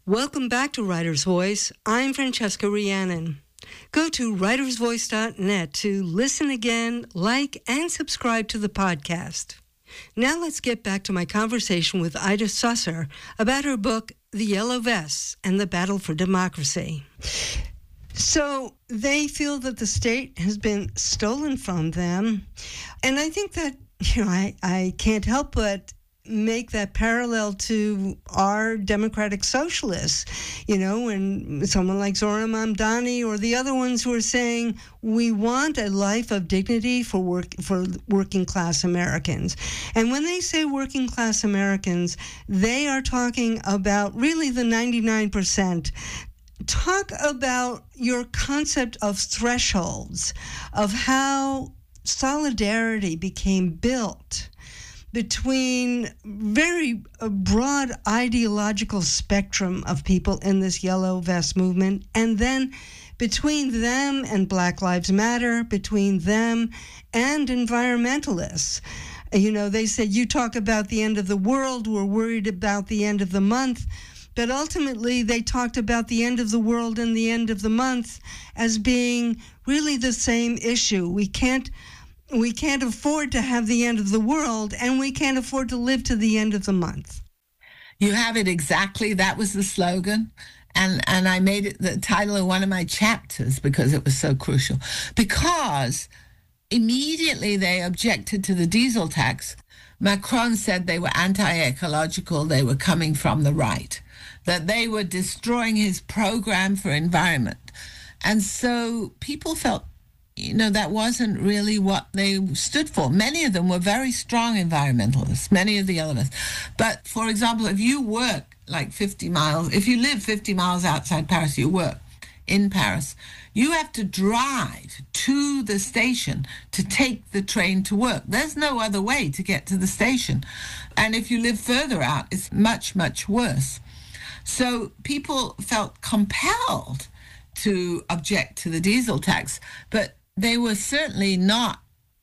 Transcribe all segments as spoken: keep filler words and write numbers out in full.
Welcome back to Writer's Voice. I'm Francesca Rhiannon. Go to writers voice dot net to listen again, like, and subscribe to the podcast. Now let's get back to my conversation with Ida Susser about her book, The Yellow Vests and the Battle for Democracy. So they feel that the state has been stolen from them. And I think that, you know, I, I can't help but make that parallel to our democratic socialists, you know, when someone like Zohran Mamdani or the other ones who are saying we want a life of dignity for work for working class Americans. And when they say working class Americans, they are talking about really the ninety-nine percent. Talk about your concept of thresholds, of how solidarity became built between very a broad ideological spectrum of people in this Yellow Vest movement, and then between them and Black Lives Matter, between them and environmentalists. You know, they said, you talk about the end of the world, we're worried about the end of the month. But ultimately, they talked about the end of the world and the end of the month as being really the same issue. We can't We can't afford to have the end of the world, and we can't afford to live to the end of the month. You have it exactly. That was the slogan. And and I made it the title of one of my chapters because it was so crucial. Because immediately they objected to the diesel tax. Macron said they were anti-ecological, they were coming from the right, that they were destroying his program for environment. And so people felt, you know, that wasn't really what they stood for. Many of them were very strong environmentalists, many of the others. But, for example, if you work like fifty miles, if you live fifty miles outside Paris, you work in Paris, you have to drive to the station to take the train to work. There's no other way to get to the station. And if you live further out, it's much, much worse. So people felt compelled to object to the diesel tax, but they were certainly not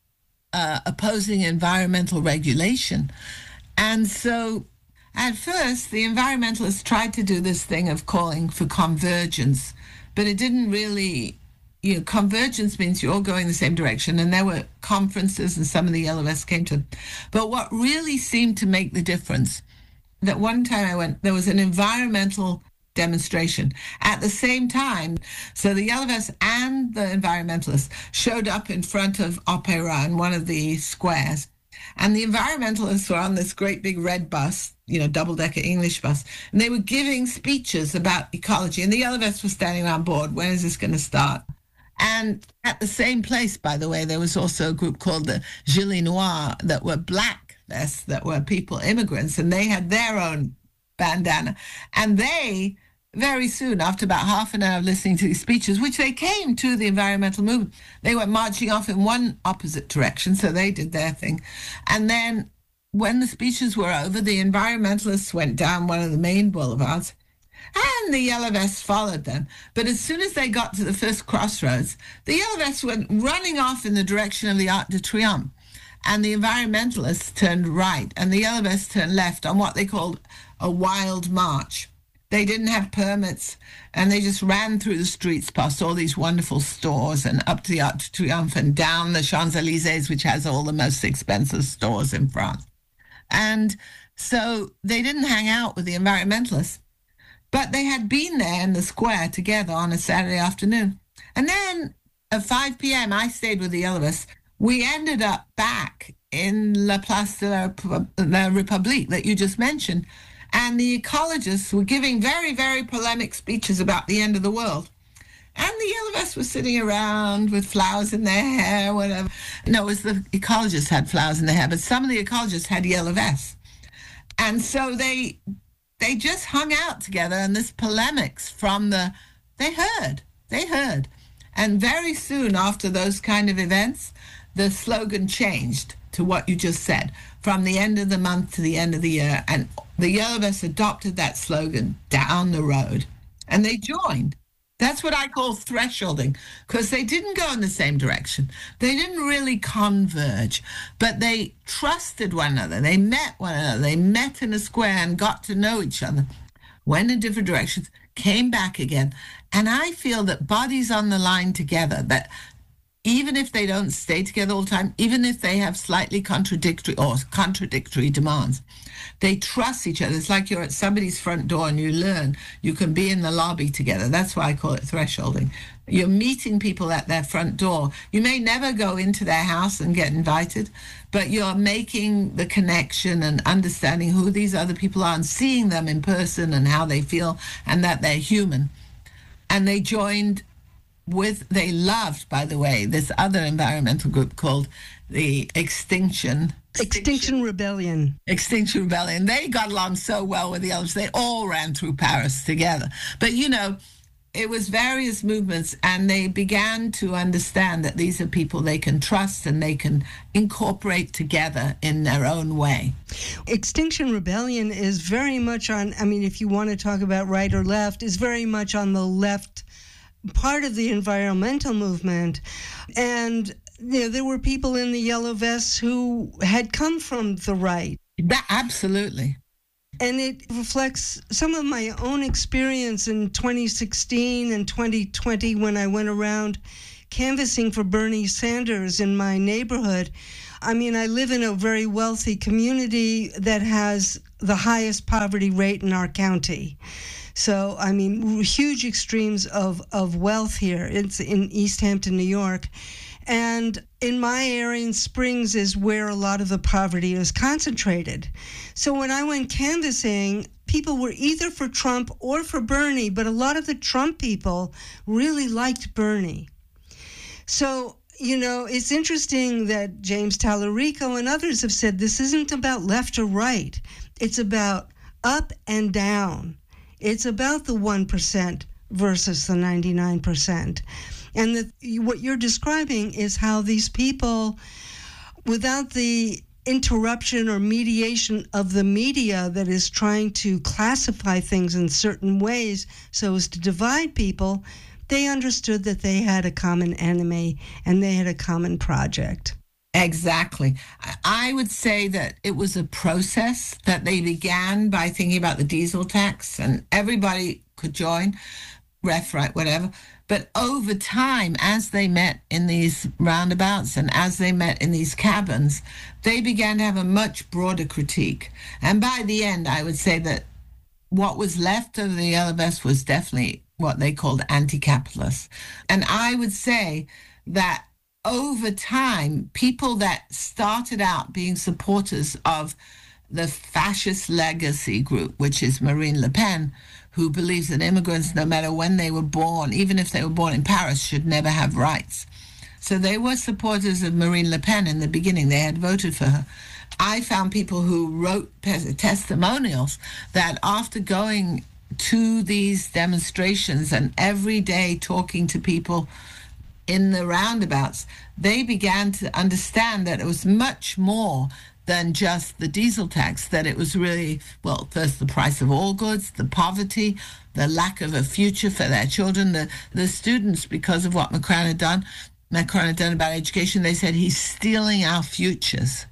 uh, opposing environmental regulation. And so at first, the environmentalists tried to do this thing of calling for convergence, but it didn't really, you know, convergence means you're all going the same direction, and there were conferences and some of the Yellow Vests came to them. But what really seemed to make the difference, that one time I went, there was an environmental demonstration at the same time. So the Yellow Vests and the environmentalists showed up in front of Opéra in one of the squares. And the environmentalists were on this great big red bus, you know, double-decker English bus, and they were giving speeches about ecology. And the Yellow Vests were standing on board. When is this going to start? And at the same place, by the way, there was also a group called the Gilets Noirs that were black vests, that were people, immigrants, and they had their own bandana. And they, very soon, after about half an hour of listening to these speeches, which they came to the environmental movement, they went marching off in one opposite direction, so they did their thing. And then when the speeches were over, the environmentalists went down one of the main boulevards, and the Yellow Vests followed them. But as soon as they got to the first crossroads, the Yellow Vests went running off in the direction of the Arc de Triomphe. And the environmentalists turned right, and the Yellow Vests turned left on what they called a wild march. They didn't have permits, and they just ran through the streets past all these wonderful stores and up to the Arc de Triomphe and down the Champs-Élysées, which has all the most expensive stores in France. And so they didn't hang out with the environmentalists, but they had been there in the square together on a Saturday afternoon. And then at five p.m., I stayed with the Yellow Vests. We ended up back in La Place de la, la République that you just mentioned, and the ecologists were giving very, very polemic speeches about the end of the world. And the Yellow Vests were sitting around with flowers in their hair, whatever. No, it was the ecologists had flowers in their hair, but some of the ecologists had Yellow Vests. And so they they just hung out together, and this polemics from the, they heard, they heard. And very soon after those kind of events, the slogan changed to what you just said, from the end of the month to the end of the year. And the Yellow Vests adopted that slogan down the road, and they joined. That's what I call thresholding, because they didn't go in the same direction. They didn't really converge, but they trusted one another. They met one another. They met in a square and got to know each other. went in different directions, came back again. And I feel that bodies on the line together, that even if they don't stay together all the time, even if they have slightly contradictory or contradictory demands, they trust each other. It's like you're at somebody's front door and you learn you can be in the lobby together. That's why I call it thresholding. You're meeting people at their front door. You may never go into their house and get invited, but you're making the connection and understanding who these other people are and seeing them in person and how they feel and that they're human. And they joined with, they loved, by the way, this other environmental group called the Extinction. Extinction Rebellion. Extinction Rebellion. They got along so well with the others. They all ran through Paris together. But, you know, it was various movements, and they began to understand that these are people they can trust and they can incorporate together in their own way. Extinction Rebellion is very much on, I mean, if you want to talk about right or left, is very much on the left part of the environmental movement. And you know, there were people in the yellow vests who had come from the right. That, absolutely. And it reflects some of my own experience in twenty sixteen and twenty twenty when I went around canvassing for Bernie Sanders in my neighborhood. I mean, I live in a very wealthy community that has the highest poverty rate in our county. So, I mean, huge extremes of, of wealth here. It's in East Hampton, New York. And in my area in Springs is where a lot of the poverty is concentrated. So when I went canvassing, people were either for Trump or for Bernie, but a lot of the Trump people really liked Bernie. So, you know, it's interesting that James Tallarico and others have said this isn't about left or right. It's about up and down. It's about the one percent versus the ninety-nine percent. And the, what you're describing is how these people, without the interruption or mediation of the media that is trying to classify things in certain ways so as to divide people, they understood that they had a common enemy and they had a common project. Exactly. I would say that it was a process that they began by thinking about the diesel tax, and everybody could join, ref, right, whatever. But over time, as they met in these roundabouts and as they met in these cabins, they began to have a much broader critique. And by the end, I would say that what was left of the yellow vest was definitely what they called anti-capitalist. And I would say that over time, people that started out being supporters of the fascist legacy group, which is Marine Le Pen, who believes that immigrants, no matter when they were born, even if they were born in Paris, should never have rights. So they were supporters of Marine Le Pen in the beginning. They had voted for her. I found people who wrote testimonials that after going to these demonstrations and every day talking to people in the roundabouts, they began to understand that it was much more than just the diesel tax, that it was really, well, first the price of all goods, the poverty, the lack of a future for their children, the, the students, because of what Macron had done, Macron had done about education, they said he's stealing our futures.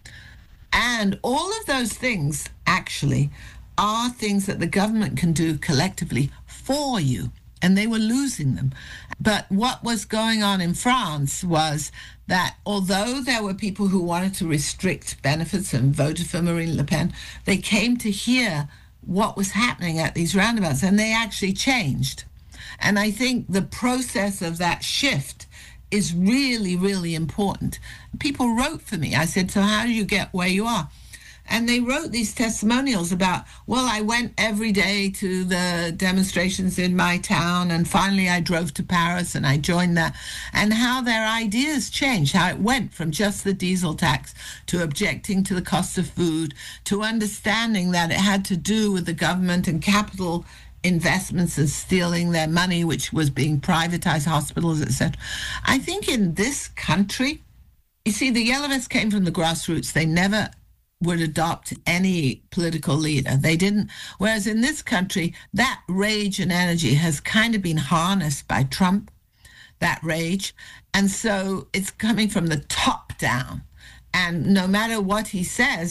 And all of those things, actually, are things that the government can do collectively for you. And they were losing them. But what was going on in France was that although there were people who wanted to restrict benefits and voted for Marine Le Pen, they came to hear what was happening at these roundabouts, and they actually changed. And I think the process of that shift is really, really important. People wrote for me. I said, so how do you get where you are? And they wrote these testimonials about, well, I went every day to the demonstrations in my town, and finally I drove to Paris and I joined that, and how their ideas changed, how it went from just the diesel tax to objecting to the cost of food, to understanding that it had to do with the government and capital investments and stealing their money, which was being privatized, hospitals, et cetera. I think in this country, you see, the Yellow Vests came from the grassroots. They never would adopt any political leader. They didn't. Whereas in this country, that rage and energy has kind of been harnessed by Trump, that rage. And so it's coming from the top down. And no matter what he says,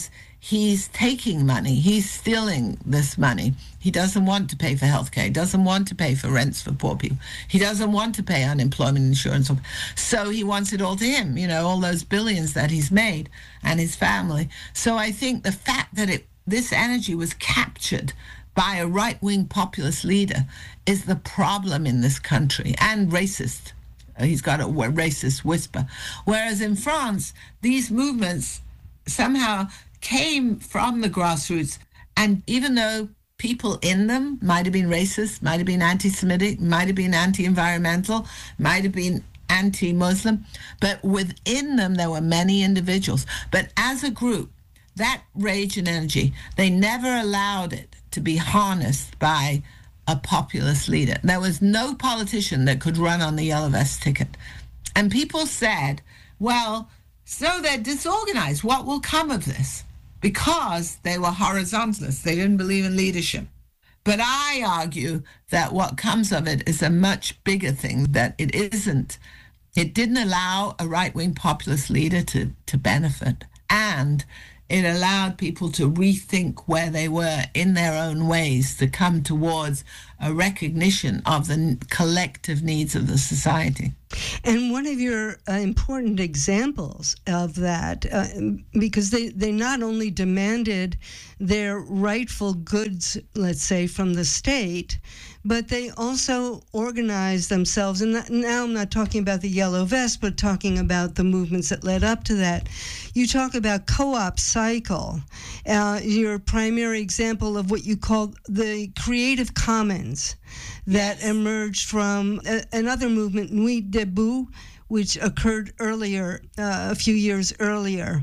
he's taking money. He's stealing this money. He doesn't want to pay for healthcare. He doesn't want to pay for rents for poor people. He doesn't want to pay unemployment insurance. So he wants it all to him, you know, all those billions that he's made and his family. So I think the fact that it this energy was captured by a right-wing populist leader is the problem in this country, and racist. He's got a racist whisper. Whereas in France, these movements somehow came from the grassroots, and even though people in them might have been racist, might have been anti-Semitic, might have been anti-environmental, might have been anti-Muslim, but within them there were many individuals. But as a group, that rage and energy, they never allowed it to be harnessed by a populist leader. There was no politician that could run on the yellow vest ticket. And people said, well, so they're disorganized. What will come of this? Because they were horizontalists. They didn't believe in leadership. But I argue that what comes of it is a much bigger thing, that it isn't. It didn't allow a right-wing populist leader to, to benefit. And it allowed people to rethink where they were in their own ways, to come towards a recognition of the collective needs of the society. And one of your uh, important examples of that, uh, because they, they not only demanded their rightful goods, let's say, from the state, but they also organized themselves. And now I'm not talking about the yellow vest, but talking about the movements that led up to that. You talk about Co-op Cycle, uh, your primary example of what you call the Creative Commons that yes. emerged from a, another movement, Nuit Debout, which occurred earlier, uh, a few years earlier.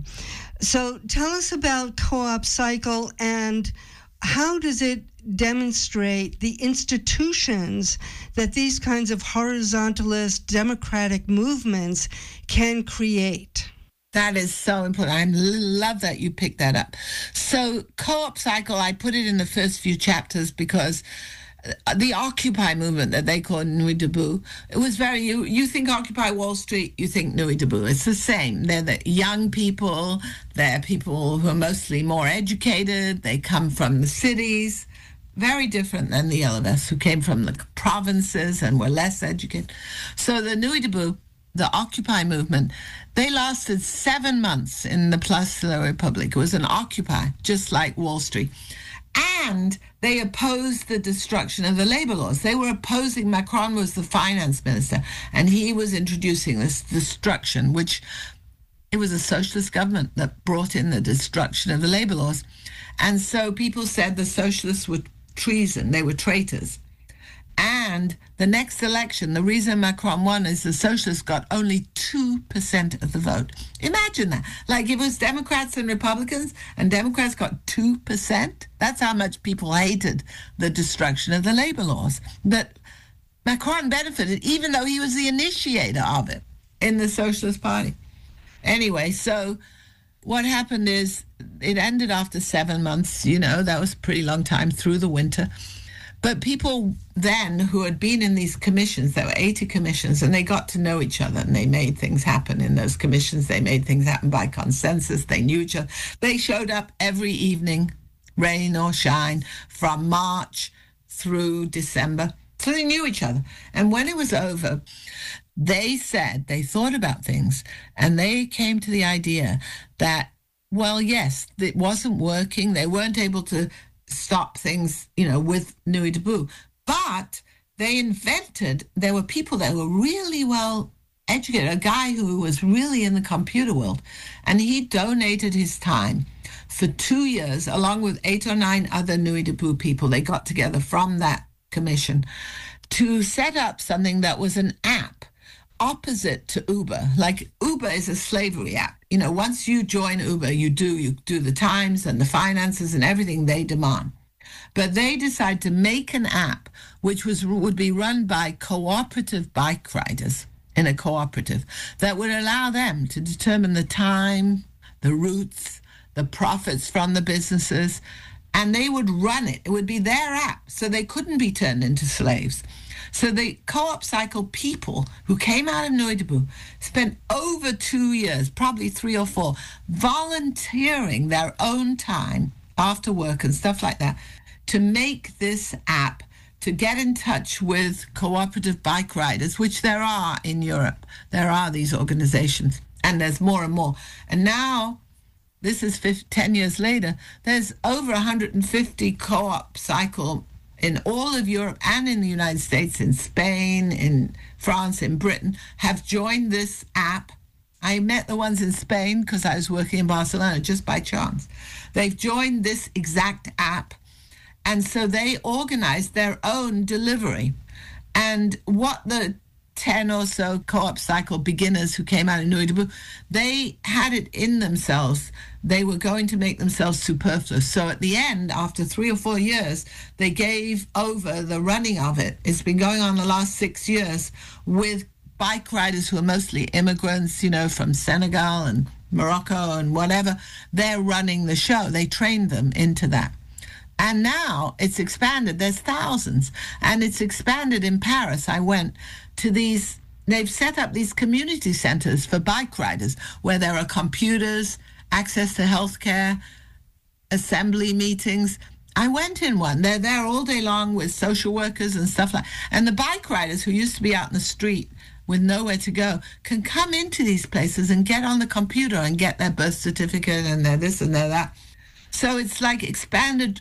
So tell us about Co-op Cycle, and how does it demonstrate the institutions that these kinds of horizontalist democratic movements can create? That is so important. I love that you picked that up. So Co-op Cycle, I put it in the first few chapters because the Occupy movement that they call Nuit Debout, it was very, you, you think Occupy Wall Street, you think Nuit Debout. It's the same. They're the young people. They're people who are mostly more educated. They come from the cities. Very different than the Yellow Vests, who came from the provinces and were less educated. So the Nuit Debout, the Occupy movement, they lasted seven months in the Place de la République. It was an Occupy, just like Wall Street. And they opposed the destruction of the labor laws. They were opposing, Macron was the finance minister, and he was introducing this destruction, which it was a socialist government that brought in the destruction of the labor laws. And so people said the socialists were treason, they were traitors. And the next election, the reason Macron won is the socialists got only two percent of the vote. Imagine that. Like, if it was Democrats and Republicans, and Democrats got two percent, that's how much people hated the destruction of the labor laws. But Macron benefited, even though he was the initiator of it in the Socialist Party. Anyway, so what happened is it ended after seven months, you know, that was a pretty long time through the winter. But people then who had been in these commissions, there were eighty commissions, and they got to know each other, and they made things happen in those commissions. They made things happen by consensus. They knew each other. They showed up every evening, rain or shine, from March through December. So they knew each other. And when it was over, they said, they thought about things, and they came to the idea that, well, yes, it wasn't working. They weren't able to stop things, you know, with Nuit Debout. But they invented, there were people that were really well educated, a guy who was really in the computer world, and he donated his time for two years, along with eight or nine other Nuit Debout people. They got together from that commission to set up something that was an app opposite to Uber. Like, Uber is a slavery app. You know, once you join Uber, you do you do the times and the finances and everything they demand. But they decided to make an app which was would be run by cooperative bike riders in a cooperative that would allow them to determine the time, the routes, the profits from the businesses, and they would run it. It would be their app, so they couldn't be turned into slaves. So the co-op cycle people who came out of Nuit Debout spent over two years, probably three or four, volunteering their own time after work and stuff like that to make this app to get in touch with cooperative bike riders, which there are in Europe. There are these organizations, and there's more and more. And now, this is fifty, ten years later, there's over one hundred fifty co-op cycle in all of Europe and in the United States, in Spain, in France, in Britain, have joined this app. I met the ones in Spain because I was working in Barcelona just by chance. They've joined this exact app. And so they organized their own delivery. And what the ten or so co-op cycle beginners who came out of Nuit Debout, they had it in themselves. They were going to make themselves superfluous. So at the end, after three or four years, they gave over the running of it. It's been going on the last six years with bike riders who are mostly immigrants, you know, from Senegal and Morocco and whatever. They're running the show. They trained them into that. And now it's expanded. There's thousands. And it's expanded in Paris. I went to these, they've set up these community centers for bike riders where there are computers, access to healthcare, assembly meetings. I went in one. They're there all day long with social workers and stuff like that. And the bike riders who used to be out in the street with nowhere to go can come into these places and get on the computer and get their birth certificate and their this and their that. So it's like expanded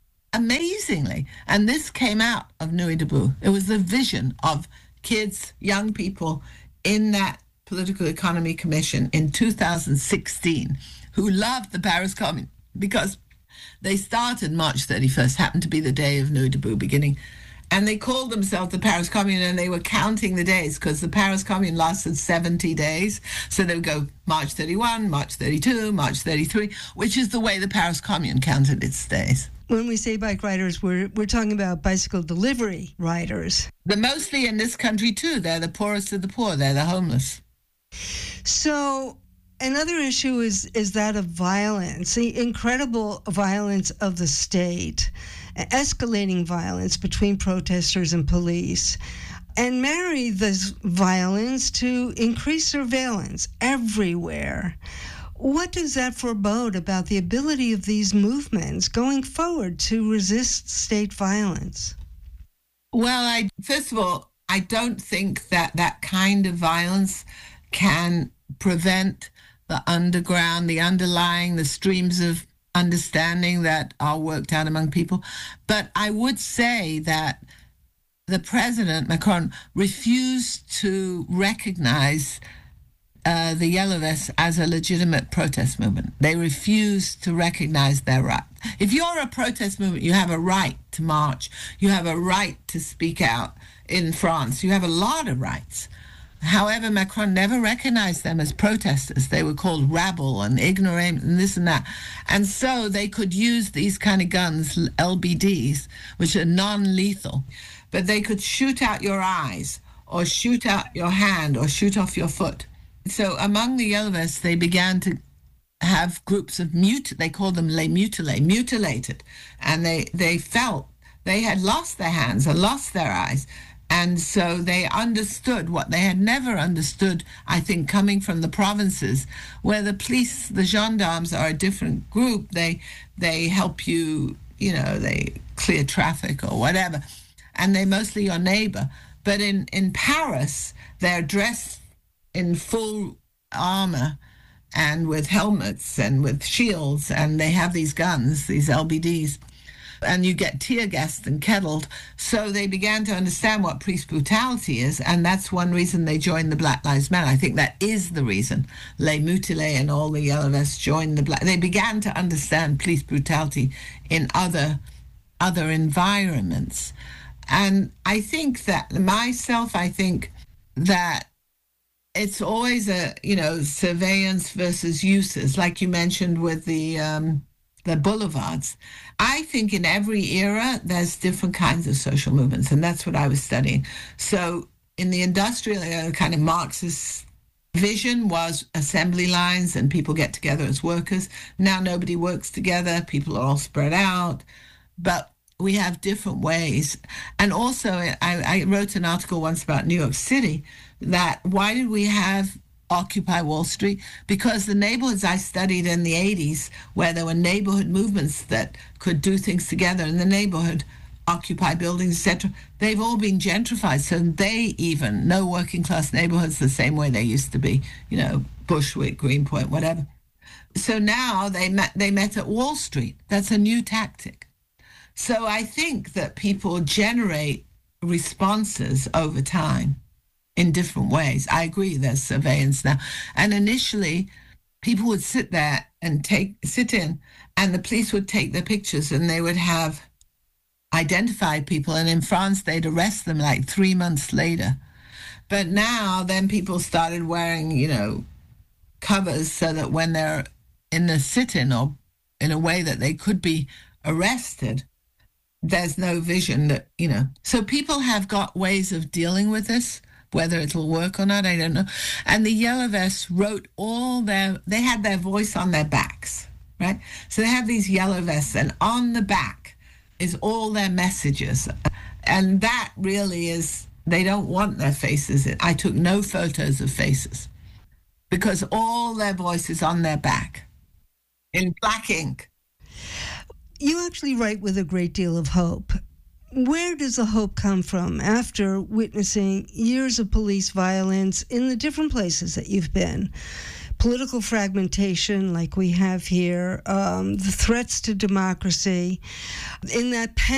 amazingly. And this came out of Nuit Debout. It was the vision of kids, young people in that Political Economy Commission in two thousand sixteen who loved the Paris Commune because they started March thirty-first, happened to be the day of Nuit Debout beginning. And they called themselves the Paris Commune, and they were counting the days because the Paris Commune lasted seventy days. So they would go March thirty-one, March thirty-two, March thirty-three, which is the way the Paris Commune counted its days. When we say bike riders, we're we're talking about bicycle delivery riders. But mostly in this country, too. They're the poorest of the poor. They're the homeless. So another issue is, is that of violence, the incredible violence of the state, escalating violence between protesters and police, and marry this violence to increased surveillance everywhere. What does that forebode about the ability of these movements going forward to resist state violence? Well, I first of all, I don't think that that kind of violence can prevent the underground, the underlying, the streams of understanding that are worked out among people. But I would say that the president, Macron, refused to recognize uh, the Yellow Vests as a legitimate protest movement. They refused to recognize their right. If you're a protest movement, you have a right to march. You have a right to speak out. In France, you have a lot of rights. However, Macron never recognized them as protesters. They were called rabble and ignorant and this and that. And so they could use these kind of guns, L B Ds, which are non-lethal, but they could shoot out your eyes or shoot out your hand or shoot off your foot. So among the Yellow Vests, they began to have groups of mut, they called them les mutilés, mutilated. And they, they felt they had lost their hands or lost their eyes. And so they understood what they had never understood, I think, coming from the provinces, where the police, the gendarmes are a different group. They they help you, you know, they clear traffic or whatever, and they're mostly your neighbor. But in, in Paris, they're dressed in full armor and with helmets and with shields, and they have these guns, these L B Ds. And you get tear gassed and kettled. So they began to understand what police brutality is, and that's one reason they joined the Black Lives Matter. I think that is the reason Les Mutilés and all the Yellow Vests joined the Black. They began to understand police brutality in other other environments. And I think that myself, I think that it's always a, you know, surveillance versus uses, like you mentioned with the um, the boulevards. I think in every era, there's different kinds of social movements, and that's what I was studying. So in the industrial era, kind of Marxist vision was assembly lines and people get together as workers. Now nobody works together. People are all spread out. But we have different ways. And also, I, I wrote an article once about New York City, that why did we have Occupy Wall Street? Because the neighborhoods I studied in the eighties, where there were neighborhood movements that could do things together in the neighborhood, occupy buildings, et cetera, they've all been gentrified. So they even, no working class neighborhoods the same way they used to be, you know, Bushwick, Greenpoint, whatever. So now they met, they met at Wall Street. That's a new tactic. So I think that people generate responses over time in different ways. I agree, there's surveillance now. And initially, people would sit there and take sit in, and the police would take their pictures, and they would have identified people. And in France, they'd arrest them like three months later. But now, then people started wearing, you know, covers so that when they're in the sit-in or in a way that they could be arrested, there's no vision that, you know. So people have got ways of dealing with this. Whether it'll work or not, I don't know. And the Yellow Vests wrote all their, they had their voice on their backs, right? So they have these yellow vests, and on the back is all their messages. And that really is, they don't want their faces. I took no photos of faces because all their voice is on their back in black ink. You actually write with a great deal of hope. Where does the hope come from after witnessing years of police violence in the different places that you've been? Political fragmentation like we have here, um, the threats to democracy. In that